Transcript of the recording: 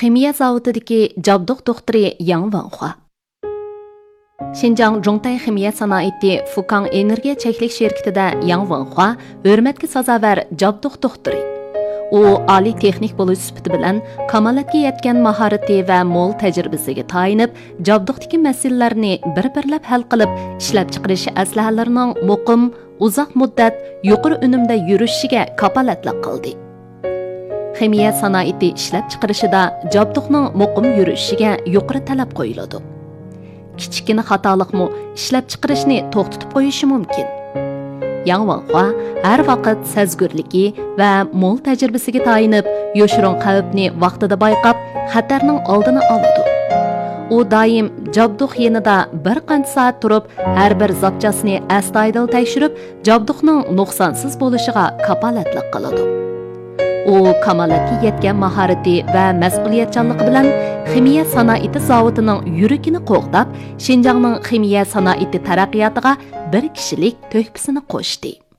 Ximiya zavodidagi jabduq doktori Yang Wanhua. Xinjiang Zhongtai Ximiya sanoati Fukang energiya cheklik şirketida Yang Wanhua hurmatga sazovar jabduq doktori. U oliy texnik bo'lish sifati bilan kamolatga yetgan mahorati va mo'l tajribasiga tayinib, jabduqdagi masalalarni bir-birlab hal qilib, ishlab chiqarish aslahalarining muqim, uzoq muddat yuqori unumda yurishiga kafolatlik qildi. Ximiya sanoati ishlab chiqarishida jabduqning muqim yurishiga yuqori talab qo'yiladi. Kichkina xatolikmi ishlab chiqarishni to'xtatib qo'yishi mumkin. Yang Wanhua har vaqt sezgurligi va mo'l tajribasiga tayinib, yoshirin xavfni vaqtida bayqab, xatarning oldini oladi. U doim jabduq yanida bir qancha soat turib, har bir zapchasini astoydil tekshirib, jabduqning nuqsonsiz bo'lishiga kafolatlik qiladi. U kamolatga yetgan mahorati va mas'uliyatchanligi bilan Ximiya sanoati zavodining yuragini qo'g'dab, Xinjiangning ximiya sanoati taraqqiyotiga bir kishilik to'hfasini qo'shdi.